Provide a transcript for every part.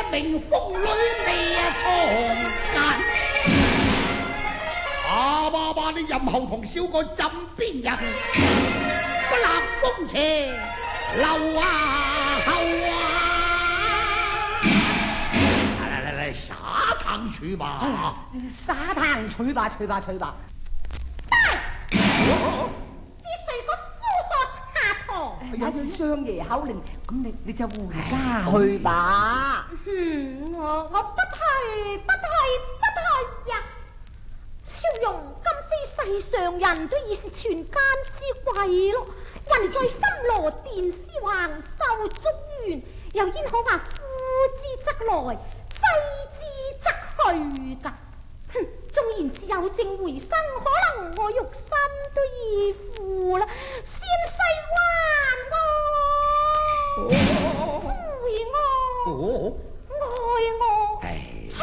名風女未從間。阿爸爸，你任後同小哥枕邊人，不立風邪留後來撒糖去吧！ 撒糖取吧，取吧，取吧！ 是誰個呼喝下堂？ 那是相爺口令，咁你就回家去吧。 我不去呀！超容今非世上人，都已是全家之貴咯。人在心羅殿師橫受祝願，又焉可話呼之則來，揮之則去㗎？哼！縱然是有正回生，可能我肉身都已腐啦，先須還我，陪我，愛我，妻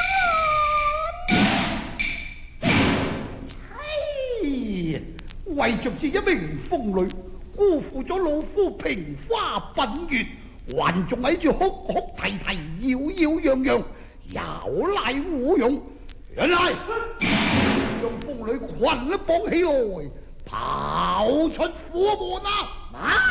為着這一名瘋女，辜負咗老夫平花品月，還仲喺住哭哭啼啼、擾擾攘攘，有賴胡勇。原來將瘋女捆綁起來，跑出府門啊！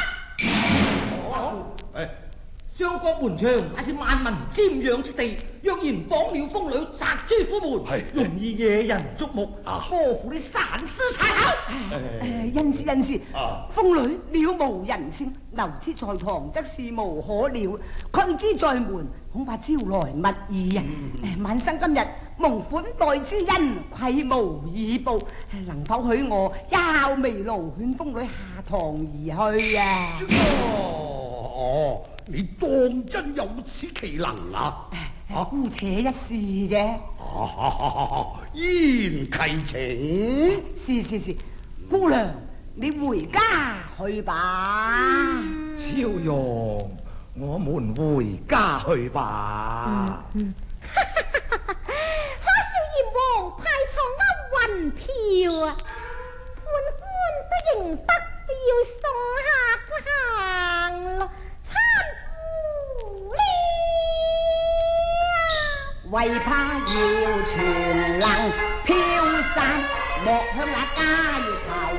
相國門場乃是萬民瞻仰之地，若然綁了瘋女，擲諸府門，容易惹人矚目，多負啲散屍柴口。 恩師，瘋女了無人性，留之在堂則是無可料，拒之在門，恐怕招來密議啊！晚生今日蒙款待之恩，愧無以報，能否許我一考微勞，勸瘋女下堂而去啊？ 你當真有此奇能啊？ 姑且一試啫。 言其情。 是，姑娘，你回家去吧。 超容，我們回家去吧。 可笑閻王派錯鈎運票啊！判官都認得，要送下行咯。 為怕謠傳能飄散，莫向那家業頭